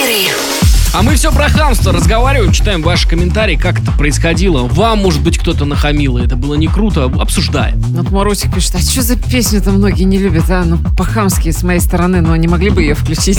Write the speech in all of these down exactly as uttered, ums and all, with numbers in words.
истории. А мы все про хамство разговариваем, читаем ваши комментарии, как это происходило. Вам, может быть, кто-то нахамил, и это было не круто. Обсуждаем. Вот Марусик пишет, а что за песню-то многие не любят, а? Ну, по-хамски с моей стороны, но не могли бы ее включить?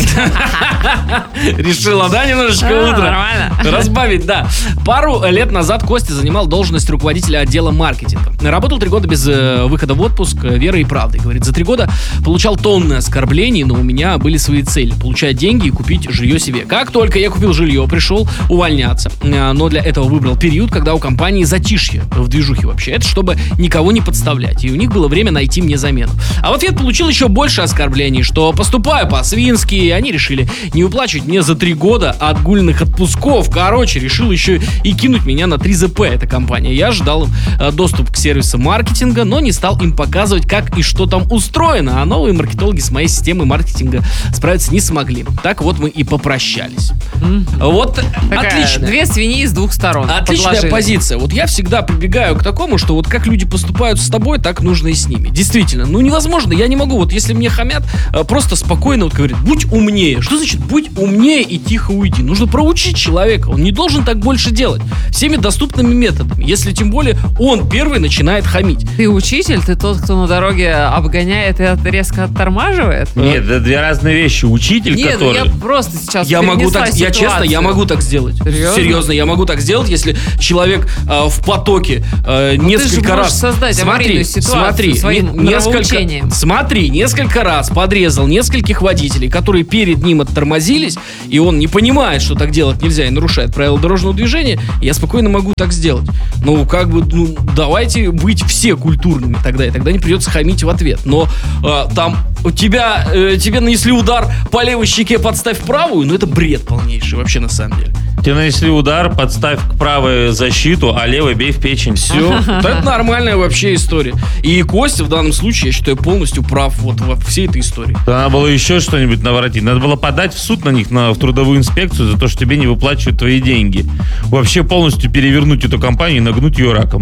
Решила, да, немножечко утро? Нормально. Разбавить, да. Пару лет назад Костя занимал должность руководителя отдела маркетинга. Работал три года без э, выхода в отпуск верой и правдой. Говорит, за три года получал тонны оскорблений, но у меня были свои цели. Получать деньги и купить жилье себе. Как только я купил жилье, пришел увольняться. Но для этого выбрал период, когда у компании затишье в движухе вообще. Это чтобы никого не подставлять. И у них было время найти мне замену. А в ответ получил еще больше оскорблений, что поступаю по-свински. Они решили не выплачивать мне за три года отгульных отпусков. Короче, решил еще и кинуть меня на три зэ пэ, эта компания. Я ждал им доступ к сервису маркетинга, но не стал им показывать, как и что там устроено. А новые маркетологи с моей системой маркетинга справиться не смогли. Так вот мы и попрощались. Вот Такая, отлично. Две свиньи с двух сторон. Отличная подложили. позиция. Вот я всегда прибегаю к такому, что вот как люди поступают с тобой, так нужно и с ними. Действительно. Ну невозможно, я не могу. Вот если мне хамят, просто спокойно вот говорит, будь умнее. Что значит будь умнее и тихо уйди? Нужно проучить человека. Он не должен так больше делать. Всеми доступными методами. Если тем более он первый начинает хамить. Ты учитель? Ты тот, кто на дороге обгоняет и от- резко оттормаживает? Нет, это две разные вещи. Учитель, Нет, который... я просто сейчас Я могу перенесла так, я честно, я ситуацию. могу так сделать. Серьезно? Серьезно, я могу так сделать, если человек э, в потоке э, Ну, ты же несколько можешь раз. создать смотри, аварийную ситуацию смотри, своим не- несколько, нравоучением. смотри, несколько раз подрезал нескольких водителей, которые перед ним оттормозились, и он не понимает, что так делать нельзя и нарушает правила дорожного движения. Я спокойно могу так сделать. Ну, как бы, ну, давайте быть все культурными тогда, и тогда не придется хамить в ответ. Но э, там у тебя, э, тебе нанесли удар по левой щеке, подставь правую, ну это бред полнейший вообще на самом деле. Тебе нанесли удар, подставь к правой защиту, а левой бей в печень. Все, это нормальная вообще история. И Костя в данном случае, я считаю, полностью прав вот во всей этой истории. Надо было еще что-нибудь наворотить. Надо было подать в суд на них, на, в трудовую инспекцию за то, что тебе не выплачивают твои деньги. Вообще полностью перевернуть эту компанию и нагнуть ее раком.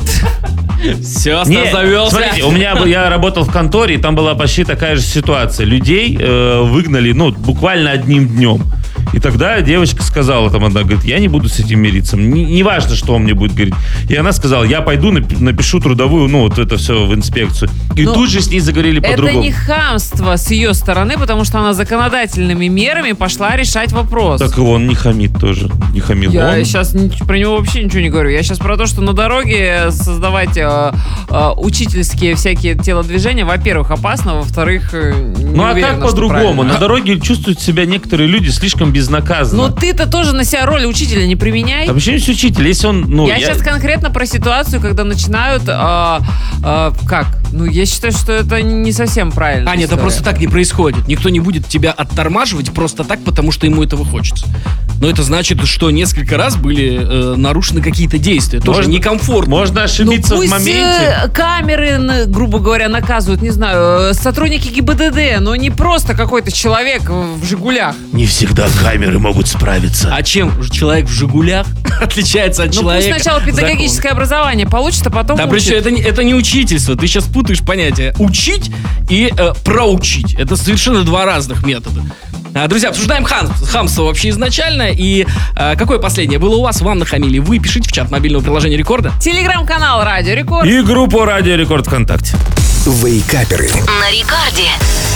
Все, Не, Стас завелся. смотрите, у меня был- я работал в конторе, и там была почти такая же ситуация. Людей э, выгнали, ну, буквально одним днем. И тогда девочка сказала, там она говорит, я не буду с этим мириться. Не, не важно, что он мне будет говорить. И она сказала, я пойду напи- напишу трудовую, ну, вот это все в инспекцию. И Ну, тут же с ней заговорили Это по-другому. не хамство с ее стороны, потому что она законодательными мерами пошла решать вопрос. Так и он не хамит тоже. Не хамил Я он. сейчас про него вообще ничего не говорю. Я сейчас про то, что на дороге создавать э, э, учительские всякие телодвижения, во-первых, опасно, во-вторых, э, не Ну а уверена, как что по-другому? правильно. На дороге чувствуют себя некоторые люди слишком безнаказанно. Но ты-то тоже на себя роль учителя не применяй. А почему есть учитель? Если он, ну, я, сейчас конкретно про ситуацию, когда начинают, э, э, как? Ну, я считаю, что это не совсем правильно. Аня, это просто так не происходит. Никто не будет тебя оттормаживать просто так, потому что ему этого хочется. Но это значит, что несколько раз были э, нарушены какие-то действия. Тоже Можно- некомфортно. Можно ошибиться ну, в пусть моменте. э, камеры, н- грубо говоря, наказывают, не знаю, э, сотрудники ГИБДД, но не просто какой-то человек в «Жигулях». Не всегда камеры могут справиться. А чем человек в «Жигулях» отличается от Ну, человека? пусть сначала педагогическое образование получит, а потом Да, учит. причем это, не- это не учительство. Ты сейчас путаешь понятия учить и э, проучить. Это совершенно два разных метода. А, друзья, обсуждаем хам, хамство вообще изначально. И э, какое последнее было у вас? Вам нахамили. Вы пишите в чат мобильного приложения Рекорда. Телеграм-канал «Радио Рекорд». И группу «Радио Рекорд» ВКонтакте. На Вейкаперы. рекорде.